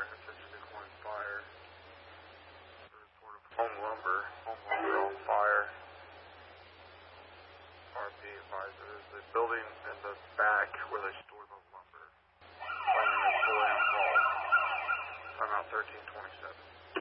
fire, essentially corn fire. The report of home lumber on fire. RP advisors, the building in the back where they